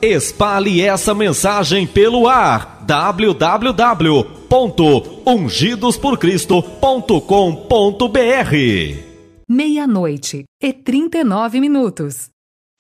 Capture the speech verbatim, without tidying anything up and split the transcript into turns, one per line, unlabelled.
Espalhe essa mensagem pelo ar. w w w ponto ungidos por cristo ponto com ponto b r.
Meia-noite e trinta e nove minutos.